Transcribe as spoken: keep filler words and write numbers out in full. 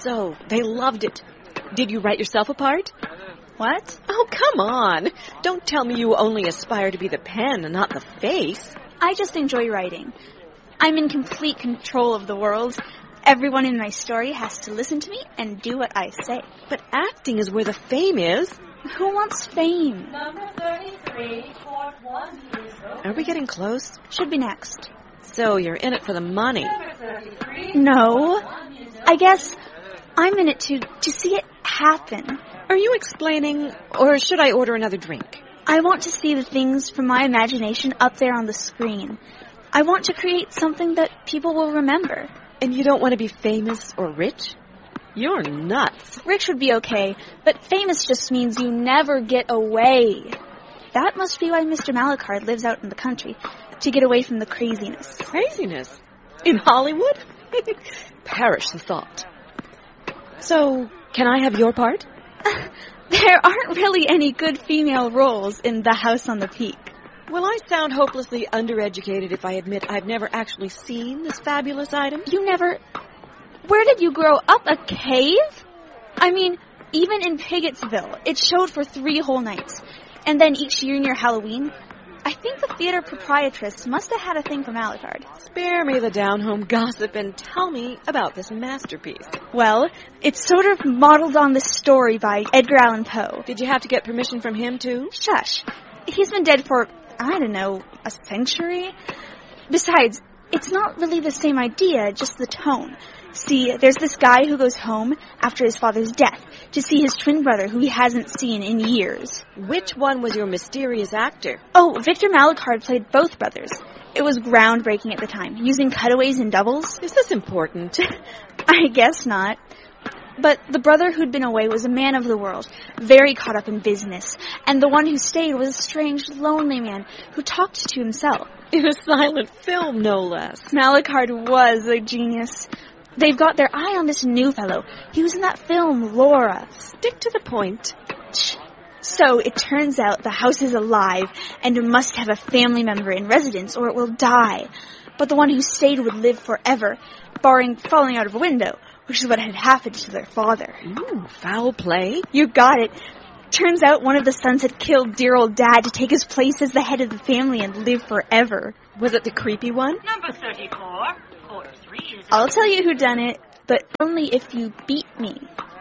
So, they loved it. Did you write yourself a part? What? Oh, come on. Don't tell me you only aspire to be the pen and not the face. I just enjoy writing. I'm in complete control of the world. Everyone in my story has to listen to me and do what I say. But acting is where the fame is. Who wants fame? Number thirty-three, court one zero. Are we getting close? Should be next. So you're in it for the money. Number thirty-three. No. I guess I'm in it to, to see it happen. Are you explaining, or should I order another drink? I want to see the things from my imagination up there on the screen. I want to create something that people will remember. And you don't want to be famous or rich? You're nuts. Rich would be okay, but famous just means you never get away. That must be why Mister Malachard lives out in the country, to get away from the craziness. Craziness? In Hollywood? Perish the thought. So, can I have your part? There aren't really any good female roles in The House on the Peak. Will I sound hopelessly undereducated if I admit I've never actually seen this fabulous item? You never... Where did you grow up? A cave? I mean, even in Pigottsville, it showed for three whole nights. And then each year near Halloween, I think the theater proprietress must have had a thing for Malachard. Spare me the down-home gossip and tell me about this masterpiece. Well, it's sort of modeled on this story by Edgar Allan Poe. Did you have to get permission from him, too? Shush. He's been dead for, I don't know, a century? Besides, it's not really the same idea, just the tone. See, there's this guy who goes home after his father's death to see his twin brother who he hasn't seen in years. Which one was your mysterious actor? Oh, Victor Malachard played both brothers. It was groundbreaking at the time, using cutaways and doubles. Is this important? I guess not. But the brother who'd been away was a man of the world, very caught up in business. And the one who stayed was a strange, lonely man who talked to himself. In a silent film, no less. Malachard was a genius. They've got their eye on this new fellow. He was in that film, Laura. Stick to the point. So it turns out the house is alive and must have a family member in residence or it will die. But the one who stayed would live forever, barring falling out of a window, which is what had happened to their father. Ooh, foul play. You got it. Turns out one of the sons had killed dear old dad to take his place as the head of the family and live forever. Was it the creepy one? Number thirty-four, court three is... I'll tell you who done it, but only if you beat me.